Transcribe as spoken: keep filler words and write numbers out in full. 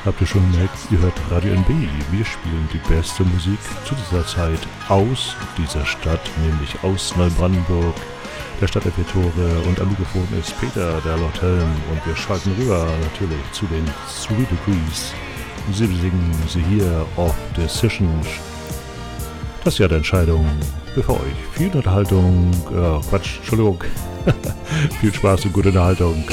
Habt ihr schon gemerkt, ihr hört Radio N B. Wir spielen die beste Musik zu dieser Zeit aus dieser Stadt, nämlich aus Neubrandenburg, der Stadt der vier Tore. Und am Mikrofon ist Peter, der Lord Helm. Und wir schalten rüber natürlich zu den Three Degrees. Sie singen sie hier auf Decision. Das Jahr der Entscheidung für euch. Viel Unterhaltung, äh, Quatsch, Entschuldigung. Viel Spaß und gute Unterhaltung.